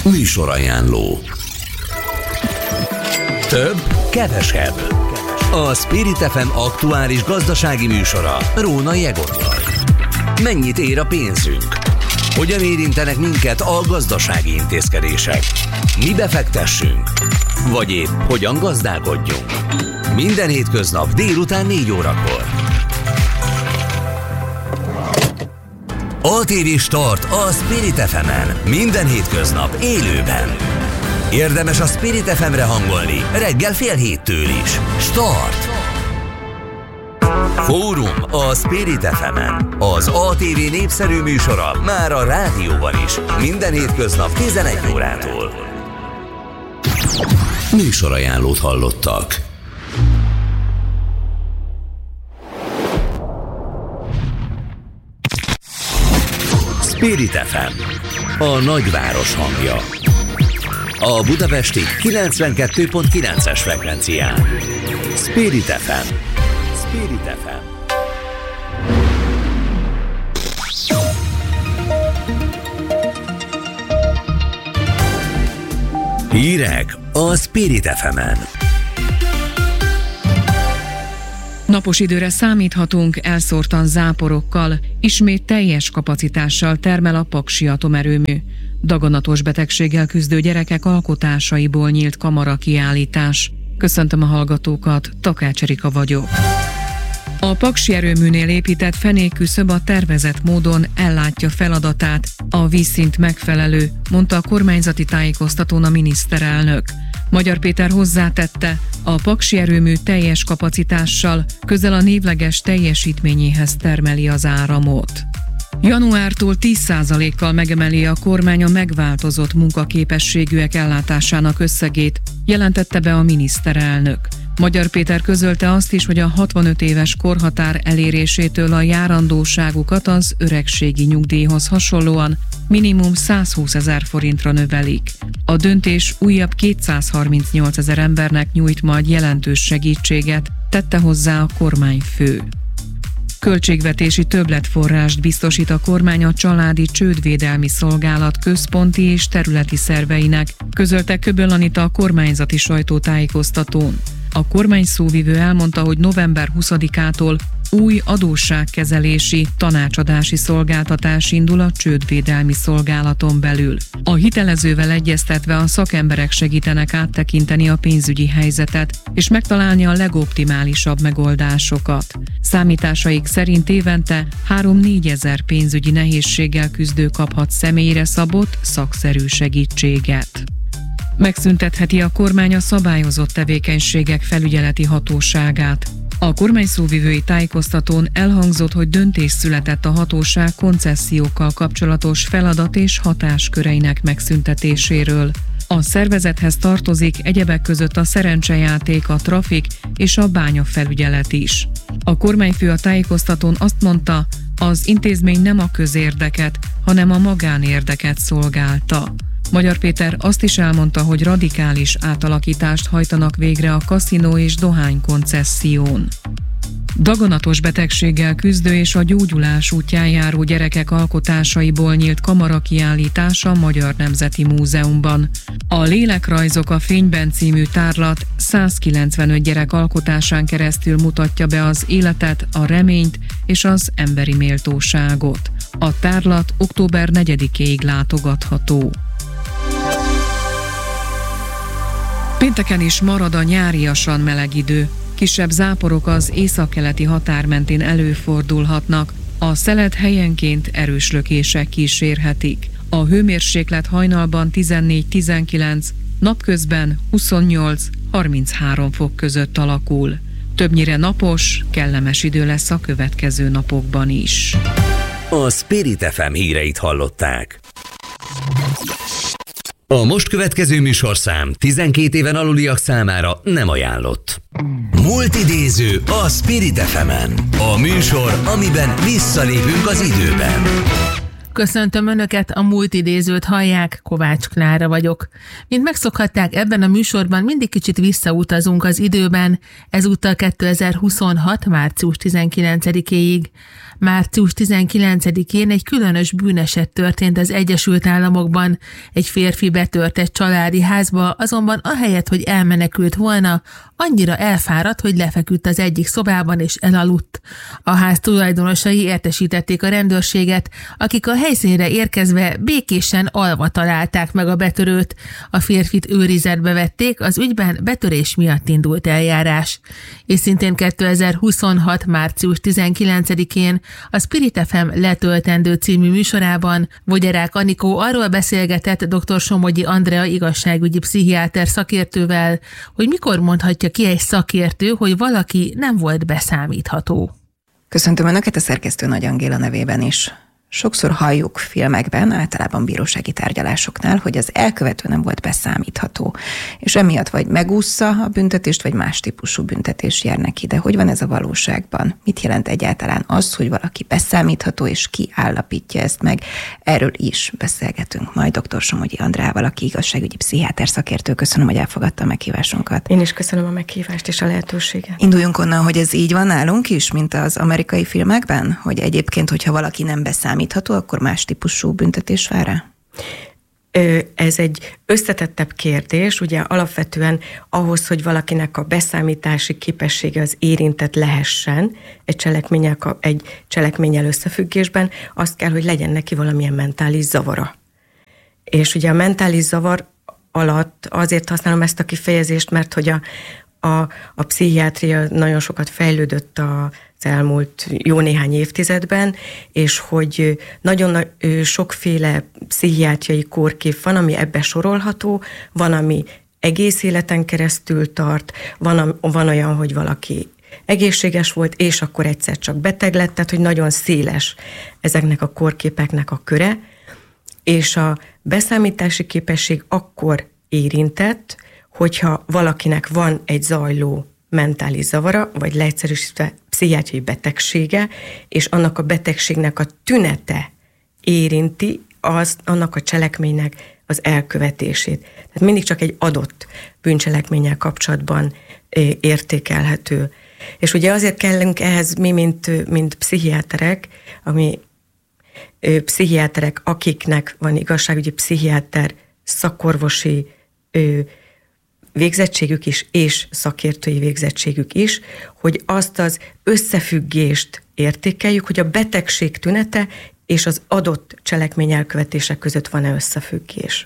Műsorajánló. Több, kevesebb. A Spirit FM aktuális gazdasági műsora Rónai Egottal. Mennyit ér a pénzünk? Hogyan érintenek minket a gazdasági intézkedések? Mibe fektessünk? Vagy épp hogyan gazdálkodjunk? Minden hétköznap délután 4 órakor. ATV Start a Spirit FM-en. Minden hétköznap élőben. Érdemes a Spirit FM-re hangolni reggel 6:30 is. Start! Fórum a Spirit FM-en. Az ATV népszerű műsora már a rádióban is. Minden hétköznap 11 órától. Műsorajánlót hallottak. Spirit FM, a nagyváros hangja. A budapesti 92.9-es frekvencián. Spirit FM. Spirit FM. Hírek a Spirit FM-en. Napos időre számíthatunk, elszórtan záporokkal, ismét teljes kapacitással termel a Paksi atomerőmű. Daganatos betegséggel küzdő gyerekek alkotásaiból nyílt kamarakiállítás. Köszöntöm a hallgatókat, Takács Erika vagyok. A Paksi erőműnél épített fenékküszöb a tervezett módon ellátja feladatát, a vízszint megfelelő, mondta a kormányzati tájékoztatón a miniszterelnök. Magyar Péter hozzátette, a Paksi erőmű teljes kapacitással, közel a névleges teljesítményéhez termeli az áramot. Januártól 10%-kal megemeli a kormány a megváltozott munkaképességűek ellátásának összegét, jelentette be a miniszterelnök. Magyar Péter közölte azt is, hogy a 65 éves korhatár elérésétől a járandóságukat az öregségi nyugdíjhoz hasonlóan minimum 120 000 forintra növelik. A döntés újabb 238 000 embernek nyújt majd jelentős segítséget, tette hozzá a kormányfő. Költségvetési többletforrást biztosít a kormány a Családi Csődvédelmi Szolgálat központi és területi szerveinek, közölte Köböl Anita a kormányzati sajtótájékoztatón. A kormány szóvivő elmondta, hogy november 20-ától új adósságkezelési, tanácsadási szolgáltatás indul a Csődvédelmi Szolgálaton belül. A hitelezővel egyeztetve a szakemberek segítenek áttekinteni a pénzügyi helyzetet és megtalálni a legoptimálisabb megoldásokat. Számításaik szerint évente 3-4 ezer pénzügyi nehézséggel küzdő kaphat személyre szabott, szakszerű segítséget. Megszüntetheti a kormány a szabályozott tevékenységek felügyeleti hatóságát. A kormány szóvivői tájékoztatón elhangzott, hogy döntés született a hatóság koncesziókkal kapcsolatos feladat és hatásköreinek megszüntetéséről. A szervezethez tartozik egyebek között a szerencsejáték, a trafik és a bányafelügyelet is. A kormányfő a tájékoztatón azt mondta, az intézmény nem a közérdeket, hanem a magánérdeket szolgálta. Magyar Péter azt is elmondta, hogy radikális átalakítást hajtanak végre a kaszinó és dohány koncesszión. Daganatos betegséggel küzdő és a gyógyulás útján járó gyerekek alkotásaiból nyílt kamarakiállítás a Magyar Nemzeti Múzeumban. A Lélekrajzok a fényben című tárlat 195 gyerek alkotásán keresztül mutatja be az életet, a reményt és az emberi méltóságot. A tárlat október 4-éig látogatható. Pénteken is marad a nyáriasan meleg idő. Kisebb záporok az északkeleti határ mentén előfordulhatnak. A szelet helyenként erős lökések kísérhetik. A hőmérséklet hajnalban 14-19, napközben 28-33 fok között alakul. Többnyire napos, kellemes idő lesz a következő napokban is. A Spirit FM híreit hallották. A most következő műsorszám 12 éven aluliak számára nem ajánlott. Múltidéző a Spirit FM-en. A műsor, amiben visszalépünk az időben. Köszöntöm Önöket, a múlt idézőt hallják, Kovács Klára vagyok. Mint megszokhatták, ebben a műsorban mindig kicsit visszautazunk az időben, ezúttal 2026. március 19-éig. Március 19-én egy különös bűneset történt az Egyesült Államokban. Egy férfi betört egy családi házba, azonban ahelyett, hogy elmenekült volna, annyira elfáradt, hogy lefeküdt az egyik szobában és elaludt. A ház tulajdonosai értesítették a rendőrséget, akik a helyszínre érkezve békésen alva találták meg a betörőt. A férfit őrizetbe vették, az ügyben betörés miatt indult eljárás. És szintén 2026. március 19-én a Spirit FM Letöltendő című műsorában Vogyarák Anikó arról beszélgetett dr. Somogyi Andrea igazságügyi pszichiáter szakértővel, hogy mikor mondhatja ki egy szakértő, hogy valaki nem volt beszámítható. Köszöntöm Önöket a szerkesztő Nagy Angéla nevében is. Sokszor halljuk filmekben, általában bírósági tárgyalásoknál, hogy az elkövető nem volt beszámítható, és emiatt vagy megússza a büntetést, vagy más típusú büntetés jár neki. De hogy van ez a valóságban? Mit jelent egyáltalán az, hogy valaki beszámítható, és ki állapítja ezt meg? Erről is beszélgetünk majd dr. Somogyi Andreával, aki igazságügyi pszichiáter szakértő. Köszönöm, hogy elfogadta a meghívásunkat. Én is köszönöm a meghívást és a lehetőséget. Induljunk onnan, hogy ez így van nálunk is, mint az amerikai filmekben, hogy egyébként, hogyha valaki nem beszámítható, akkor más típusú büntetés vár rá? Ez egy összetettebb kérdés, ugye alapvetően ahhoz, hogy valakinek a beszámítási képessége az érintett lehessen egy cselekménnyel összefüggésben, azt kell, hogy legyen neki valamilyen mentális zavara. És ugye a mentális zavar alatt azért használom ezt a kifejezést, mert hogy a pszichiátria nagyon sokat fejlődött az elmúlt jó néhány évtizedben, és hogy nagyon sokféle pszichiátriai kórkép van, ami ebbe sorolható, van, ami egész életen keresztül tart, van olyan, hogy valaki egészséges volt, és akkor egyszer csak beteg lett, tehát hogy nagyon széles ezeknek a kórképeknek a köre, és a beszámítási képesség akkor érintett, hogyha valakinek van egy zajló mentális zavara, vagy leegyszerűsítve pszichiátriai betegsége, és annak a betegségnek a tünete érinti annak a cselekménynek az elkövetését. Tehát mindig csak egy adott bűncselekménnyel kapcsolatban értékelhető. És ugye azért kellünk ehhez mi, mint pszichiáterek, pszichiáterek, akiknek van igazságügyi pszichiáter szakorvosi végzettségük is, és szakértői végzettségük is, hogy azt az összefüggést értékeljük, hogy a betegség tünete és az adott cselekmény elkövetések között van-e összefüggés.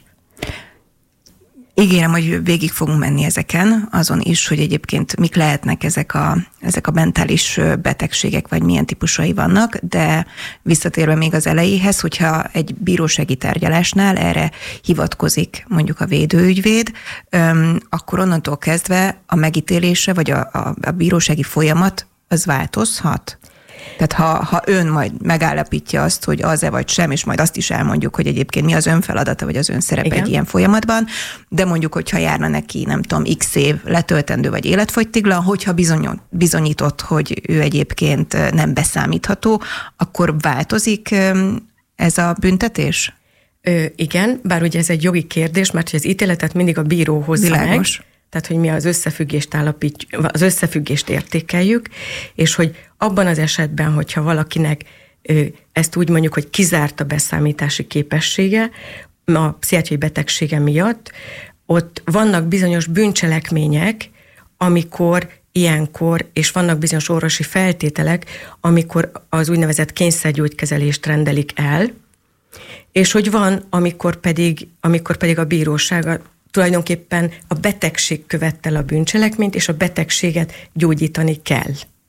Ígérem, hogy végig fogunk menni ezeken, azon is, hogy egyébként mik lehetnek ezek a mentális betegségek, vagy milyen típusai vannak, de visszatérve még az elejéhez, hogyha egy bírósági tárgyalásnál erre hivatkozik mondjuk a védőügyvéd, akkor onnantól kezdve a megítélése, vagy a bírósági folyamat az változhat? Tehát ha ön majd megállapítja azt, hogy az-e vagy sem, és majd azt is elmondjuk, hogy egyébként mi az ön feladata, vagy az ön szerepe egy ilyen folyamatban, de mondjuk, hogyha járna neki, nem tudom, x év letöltendő vagy életfogytiglan, hogyha bizonyított, hogy ő egyébként nem beszámítható, akkor változik ez a büntetés? Igen, bár ugye ez egy jogi kérdés, mert az ítéletet mindig a bíró hozza meg. Tehát, hogy mi az összefüggést értékeljük, és hogy abban az esetben, hogyha valakinek ezt úgy mondjuk, hogy kizárt a beszámítási képessége a pszichiátriai betegsége miatt, ott vannak bizonyos bűncselekmények, amikor ilyenkor, és vannak bizonyos orvosi feltételek, amikor az úgynevezett kényszergyógykezelést rendelik el, és hogy van, amikor pedig a bíróság tulajdonképpen a betegség követte el a bűncselekményt, és a betegséget gyógyítani kell.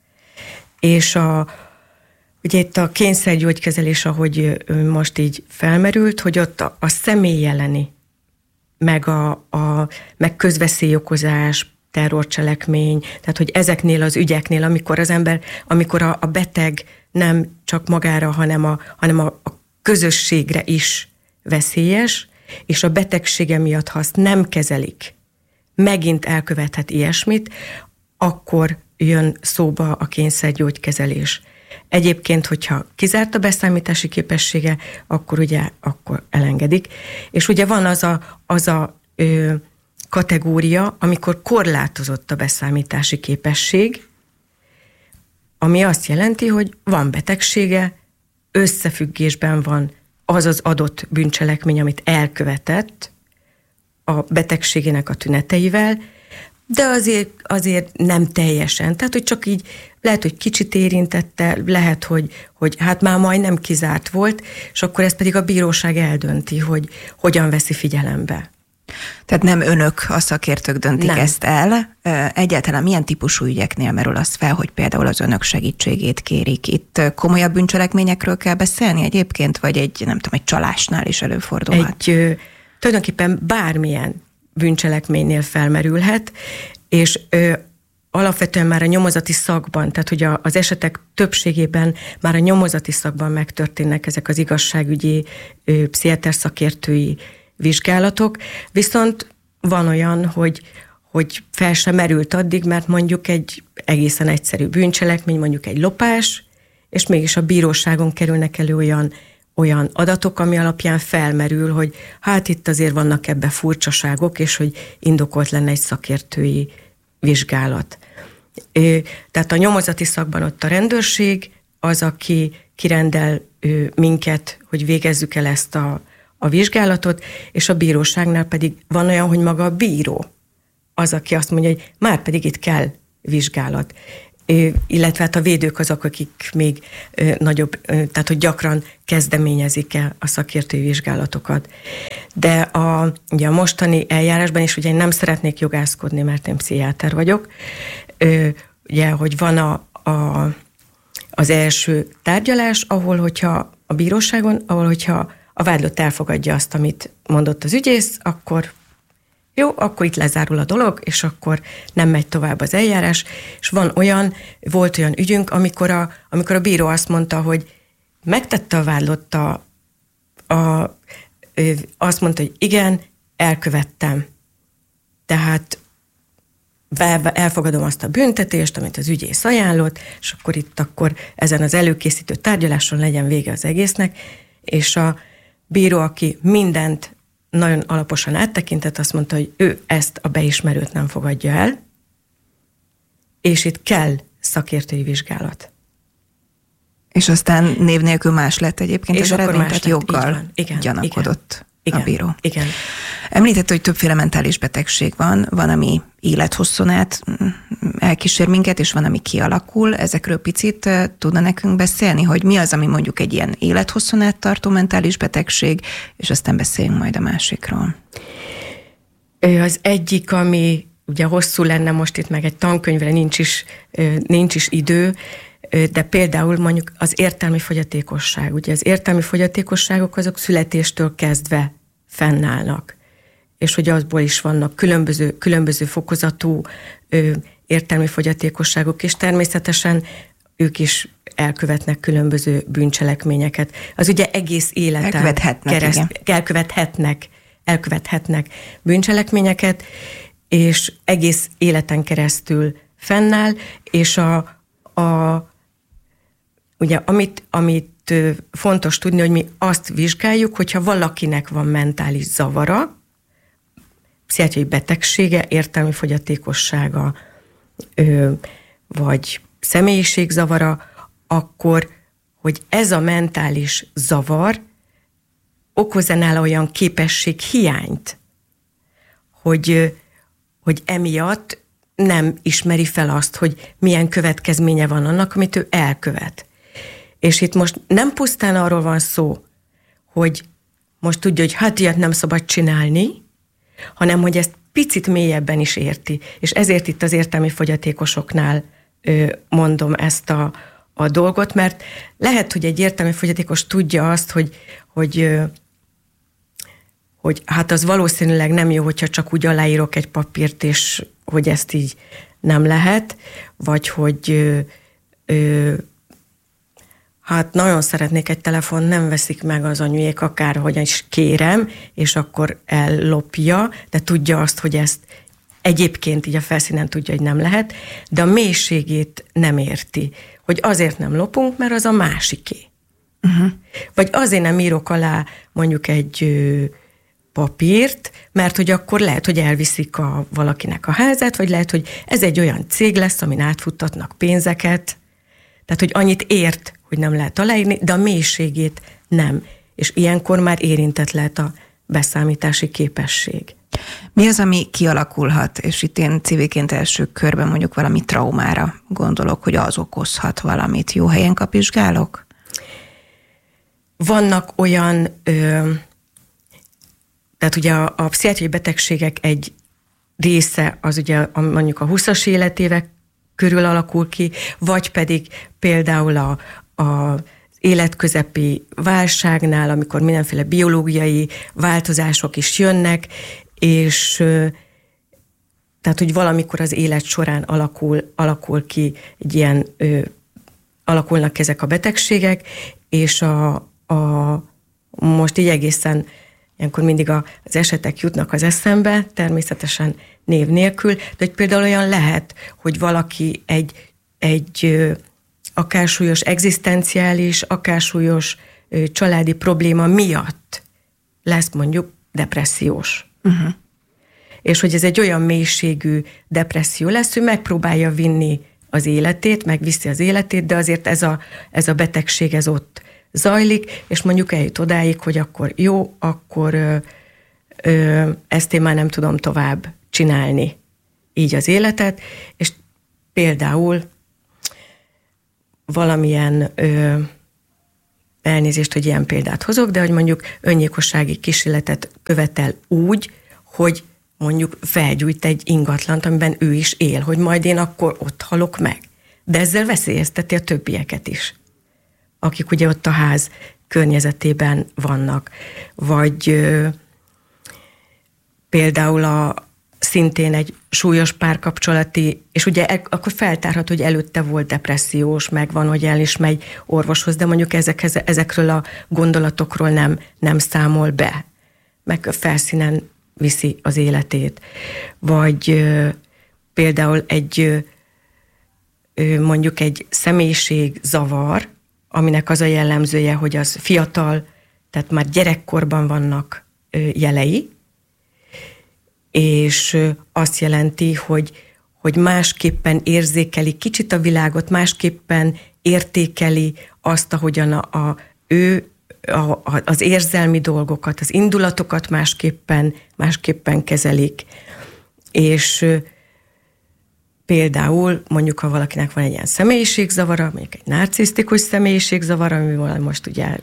És ugye itt a kényszergyógykezelés, ahogy most így felmerült, hogy ott a személy jeleni, meg közveszélyokozás, terrorcselekmény, tehát hogy ezeknél az ügyeknél, amikor a beteg nem csak magára, hanem a közösségre is veszélyes, és a betegsége miatt, ha azt nem kezelik, megint elkövethet ilyesmit, akkor jön szóba a kényszergyógykezelés. Egyébként, hogyha kizárt a beszámítási képessége, akkor elengedik. És ugye van az a kategória, amikor korlátozott a beszámítási képesség, ami azt jelenti, hogy van betegsége, összefüggésben van az az adott bűncselekmény, amit elkövetett a betegségének a tüneteivel, de azért nem teljesen. Tehát, hogy csak így lehet, hogy kicsit érintette, lehet, hogy hát már majdnem kizárt volt, és akkor ezt pedig a bíróság eldönti, hogy hogyan veszi figyelembe. Tehát nem önök, a szakértők döntik ezt el. Egyáltalán milyen típusú ügyeknél merül az fel, hogy például az önök segítségét kérik? Itt komolyabb bűncselekményekről kell beszélni egyébként, vagy egy csalásnál is előfordulhat? Tulajdonképpen bármilyen bűncselekménynél felmerülhet, és alapvetően már a nyomozati szakban, tehát hogy az esetek többségében már a nyomozati szakban megtörténnek ezek az igazságügyi, pszichiáter szakértői vizsgálatok, viszont van olyan, hogy fel sem merült addig, mert mondjuk egy egészen egyszerű bűncselekmény, mondjuk egy lopás, és mégis a bíróságon kerülnek elő olyan adatok, ami alapján felmerül, hogy hát itt azért vannak ebbe furcsaságok, és hogy indokolt lenne egy szakértői vizsgálat. Tehát a nyomozati szakban ott a rendőrség az, aki kirendel minket, hogy végezzük el ezt a vizsgálatot, és a bíróságnál pedig van olyan, hogy maga a bíró az, aki azt mondja, hogy már pedig itt kell vizsgálat. Illetve hát a védők azok, akik még nagyobb, tehát hogy gyakran kezdeményezik el a szakértői vizsgálatokat. De ugye a mostani eljárásban is ugye én nem szeretnék jogászkodni, mert én pszichiáter vagyok. Ugye, hogy van az első tárgyalás, ahol hogyha a bíróságon, ahol hogyha a vádlott elfogadja azt, amit mondott az ügyész, akkor jó, akkor itt lezárul a dolog, és akkor nem megy tovább az eljárás. És volt olyan ügyünk, amikor a bíró azt mondta, hogy megtette a vádlott azt mondta, hogy igen, elkövettem. Tehát elfogadom azt a büntetést, amit az ügyész ajánlott, és akkor ezen az előkészítő tárgyaláson legyen vége az egésznek, és a bíró, aki mindent nagyon alaposan áttekintett, azt mondta, hogy ő ezt a beismerőt nem fogadja el, és itt kell szakértői vizsgálat. És aztán név nélkül más lett egyébként az eredmény, tehát joggal gyanakodott a bíró. Igen. Említett, hogy többféle mentális betegség van, ami élethosszon át elkísér minket, és van, ami kialakul. Ezekről picit tudna nekünk beszélni, hogy mi az, ami mondjuk egy ilyen élethosszon át tartó mentális betegség, és aztán beszéljünk majd a másikról. Az egyik, ami ugye hosszú lenne, most itt meg egy tankönyvre nincs is idő, de például mondjuk az értelmi fogyatékosság. Ugye az értelmi fogyatékosságok azok születéstől kezdve fennállnak. És hogy azból is vannak különböző fokozatú értelmi fogyatékosságok, és természetesen ők is elkövetnek különböző bűncselekményeket. Az ugye egész életen elkövethetnek bűncselekményeket, és egész életen keresztül fennáll, és ugye amit fontos tudni, hogy mi azt vizsgáljuk, hogyha valakinek van mentális zavara, pszichiátriai betegsége, értelmi fogyatékossága, vagy személyiségzavara, akkor, hogy ez a mentális zavar okoz-e nála olyan képességhiányt, hogy emiatt nem ismeri fel azt, hogy milyen következménye van annak, amit ő elkövet. És itt most nem pusztán arról van szó, hogy most tudja, hogy hát ilyet nem szabad csinálni, hanem hogy ezt picit mélyebben is érti. És ezért itt az értelmi fogyatékosoknál mondom ezt a dolgot, mert lehet, hogy egy értelmi fogyatékos tudja azt, hogy hát az valószínűleg nem jó, hogyha csak úgy aláírok egy papírt, és hogy ezt így nem lehet, vagy hogy hát nagyon szeretnék egy telefon, nem veszik meg az anyujék, akárhogyan is kérem, és akkor ellopja, de tudja azt, hogy egyébként így a felszínen tudja, hogy nem lehet, de a mélységét nem érti, hogy azért nem lopunk, mert az a másiké. Vagy azért nem írok alá mondjuk egy papírt, mert hogy akkor lehet, hogy elviszik valakinek a házát, vagy lehet, hogy ez egy olyan cég lesz, amin átfuttatnak pénzeket, tehát, hogy annyit ért, hogy nem lehet aláírni, de a mélységét nem. És ilyenkor már érintett lehet a beszámítási képesség. Mi az, ami kialakulhat, és itt én civilként első körben mondjuk valami traumára gondolok, hogy az okozhat valamit. Jó helyen kapizsgálok? Vannak olyan, tehát ugye a pszichiátriai betegségek egy része az ugye mondjuk a 20-as életévek körül alakul ki, vagy pedig például a életközepi válságnál, amikor mindenféle biológiai változások is jönnek, és tehát, hogy valamikor az élet során alakul ki egy ilyen, alakulnak ezek a betegségek, és most így egészen ilyenkor mindig az esetek jutnak az eszembe, természetesen név nélkül, de hogy például olyan lehet, hogy valaki egy akár súlyos egzisztenciális, akár súlyos családi probléma miatt lesz mondjuk depressziós. És hogy ez egy olyan mélységű depresszió lesz, hogy megpróbálja vinni az életét, megviszi az életét, de azért ez a betegség ez ott zajlik, és mondjuk eljut odáig, hogy akkor jó, akkor ezt én már nem tudom tovább csinálni így az életet, és például valamilyen elnézést, hogy ilyen példát hozok, de hogy mondjuk öngyilkossági kísérletet követel úgy, hogy mondjuk felgyújt egy ingatlant, amiben ő is él, hogy majd én akkor ott halok meg. De ezzel veszélyezteti a többieket is, akik ugye ott a ház környezetében vannak. Vagy például szintén egy súlyos párkapcsolati, és ugye akkor feltárhat, hogy előtte volt depressziós, meg van, hogy el is megy orvoshoz, de mondjuk ezekről a gondolatokról nem számol be, meg felszínen viszi az életét. Vagy például mondjuk egy személyiségzavar, aminek az a jellemzője, hogy az fiatal, tehát már gyerekkorban vannak jelei, és azt jelenti, hogy másképpen érzékeli kicsit a világot, másképpen értékeli azt, ahogyan az érzelmi dolgokat, az indulatokat másképpen kezelik. És például mondjuk, ha valakinek van egy ilyen személyiségzavara, mondjuk egy narcisztikus személyiségzavara, amivel most ugye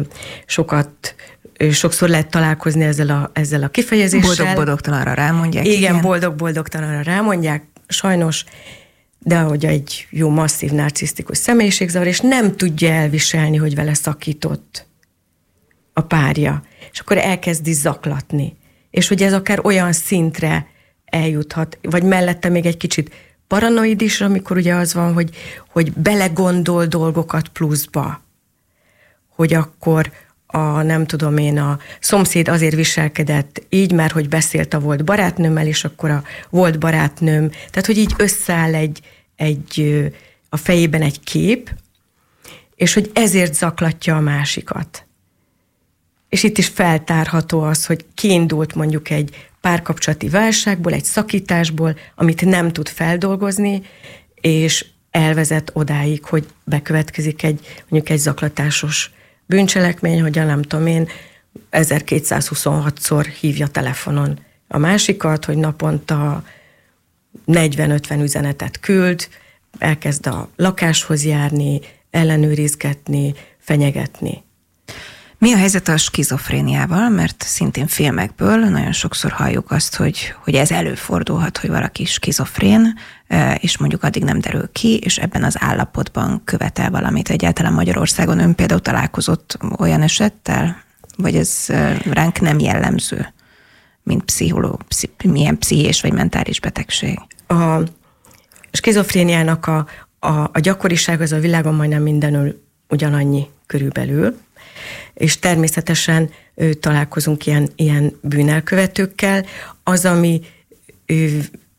sokszor lehet találkozni ezzel a kifejezéssel. Boldog-boldogtalanra rámondják. Igen, boldog-boldogtalanra rámondják, sajnos, de hogy egy jó masszív narcisztikus személyiségzavar, és nem tudja elviselni, hogy vele szakított a párja. És akkor elkezdi zaklatni. És hogy ez akár olyan szintre eljuthat, vagy mellette még egy kicsit paranoid is, amikor ugye az van, hogy belegondol dolgokat pluszba. Hogy akkor nem tudom én, a szomszéd azért viselkedett így, mert hogy beszélt a volt barátnőmmel, és akkor a volt barátnőm, tehát hogy így összeáll a fejében egy kép, és hogy ezért zaklatja a másikat. És itt is feltárható az, hogy kiindult mondjuk egy párkapcsolati válságból, egy szakításból, amit nem tud feldolgozni, és elvezet odáig, hogy bekövetkezik mondjuk egy zaklatásos bűncselekmény, hogy nem tudom én, 1226-szor hívja telefonon a másikat, hogy naponta 40-50 üzenetet küld, elkezd a lakáshoz járni, ellenőrizgetni, fenyegetni. Mi a helyzet a skizofréniával? Mert szintén filmekből nagyon sokszor halljuk azt, hogy ez előfordulhat, hogy valaki skizofrén, és mondjuk addig nem derül ki, és ebben az állapotban követel valamit. Egyáltalán Magyarországon ön például találkozott olyan esettel? Vagy ez ránk nem jellemző, mint milyen pszichés vagy mentális betegség? A skizofréniának a gyakoriság az a világon majdnem mindenül ugyanannyi körülbelül, és természetesen találkozunk ilyen bűnelkövetőkkel. Az, ami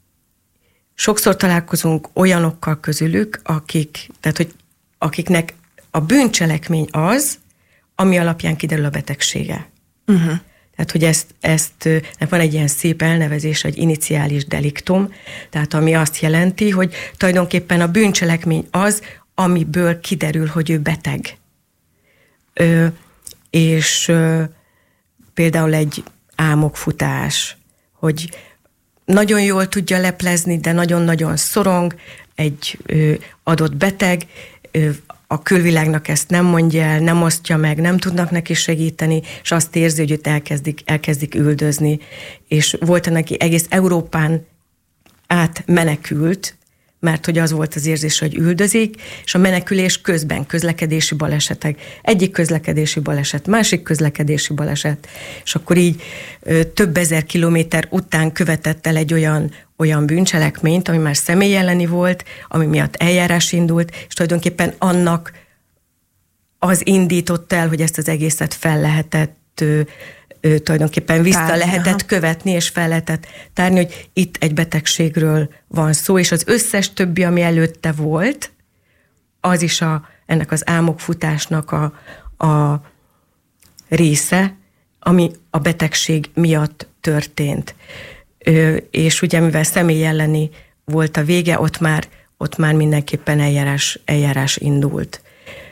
sokszor találkozunk olyanokkal közülük, akiknek a bűncselekmény az, ami alapján kiderül a betegsége. Uh-huh. Tehát, hogy ezt van egy ilyen szép elnevezés, egy iniciális deliktum, tehát ami azt jelenti, hogy tulajdonképpen a bűncselekmény az, amiből kiderül, hogy ő beteg. És például egy álmokfutás, hogy nagyon jól tudja leplezni, de nagyon-nagyon szorong, egy adott beteg, a külvilágnak ezt nem mondja el, nem osztja meg, nem tudnak neki segíteni, és azt érzi, hogy őt elkezdik üldözni. És volt neki egész Európán át menekült, mert hogy az volt az érzés, hogy üldözik, és a menekülés közben közlekedési balesetek, egyik közlekedési baleset, másik közlekedési baleset, és akkor így több ezer kilométer után követett el egy olyan bűncselekményt, ami már személy elleni volt, ami miatt eljárás indult, és tulajdonképpen annak az indított el, hogy ezt az egészet fel lehetett tulajdonképpen lehetett követni, és fel lehetett tárni, hogy itt egy betegségről van szó, és az összes többi, ami előtte volt, az is ennek az álmokfutásnak a része, ami a betegség miatt történt. És ugye, mivel személy elleni volt a vége, ott már mindenképpen eljárás indult.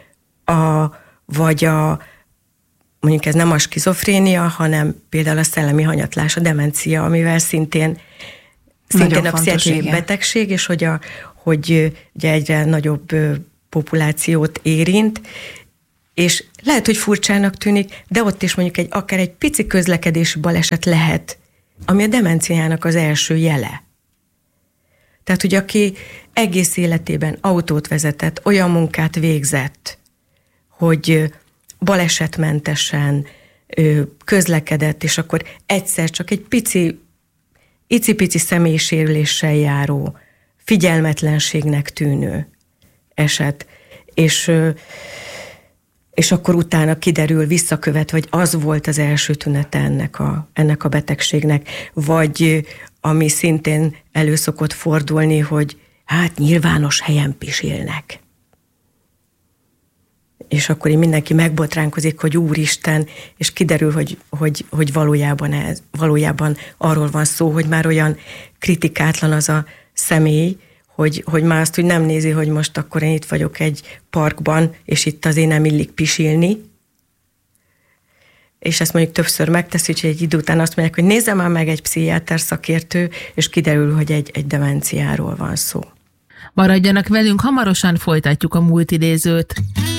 Mondjuk ez nem a skizofrénia, hanem például a szellemi hanyatlás, a demencia, amivel szintén a pszichiátriai betegség, és hogy ugye egyre nagyobb populációt érint, és lehet, hogy furcsának tűnik, de ott is mondjuk akár egy pici közlekedési baleset lehet, ami a demenciának az első jele. Tehát, hogy aki egész életében autót vezetett, olyan munkát végzett, hogy balesetmentesen közlekedett, és akkor egyszer csak egy icipici személysérüléssel járó, figyelmetlenségnek tűnő eset, és akkor utána kiderül, visszakövet, vagy az volt az első tünete ennek a betegségnek, vagy ami szintén elő szokott fordulni, hogy hát nyilvános helyen pisilnek. És akkor így mindenki megbotránkozik, hogy úristen, és kiderül, hogy valójában arról van szó, hogy már olyan kritikátlan az a személy, hogy már azt úgy nem nézi, hogy most akkor én itt vagyok egy parkban, és itt azért nem illik pisilni. És ezt mondjuk többször megteszi, hogy egy idő után azt mondják, hogy nézze már meg egy pszichiáter szakértő, és kiderül, hogy egy demenciáról van szó. Maradjanak velünk, hamarosan folytatjuk a múlt idézőt.